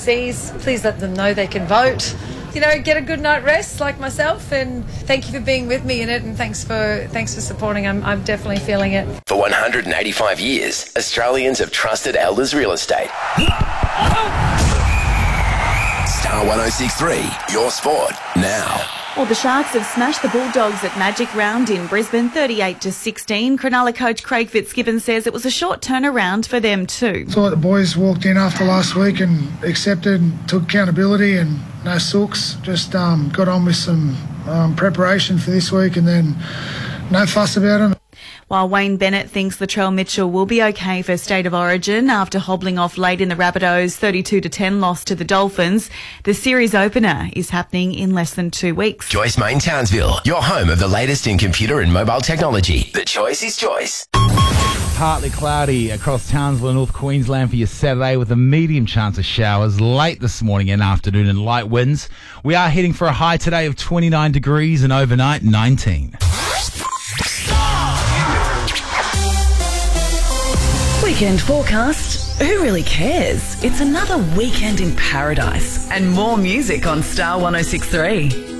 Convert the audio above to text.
overseas, please let them know they can vote. You know, get a good night rest like myself, and thank you for being with me in it, and thanks for supporting. I'm definitely feeling it. For 185 years, Australians have trusted Elders Real Estate. Star 106.3, your sport now. Well, the Sharks have smashed the Bulldogs at Magic Round in Brisbane, 38-16. Cronulla coach Craig Fitzgibbon says it was a short turnaround for them too. So the boys walked in after last week and accepted and took accountability and no sooks. Just got on with some preparation for this week and then no fuss about them. While Wayne Bennett thinks Latrell Mitchell will be okay for State of Origin after hobbling off late in the Rabbitohs' 32-10 loss to the Dolphins, the series opener is happening in less than 2 weeks. Joyce Main Townsville, your home of the latest in computer and mobile technology. The choice is Joyce. Partly cloudy across Townsville and North Queensland for your Saturday with a medium chance of showers late this morning and afternoon and light winds. We are heading for a high today of 29 degrees and overnight 19. Weekend forecast. Who really cares? It's another weekend in paradise and more music on Star 106.3.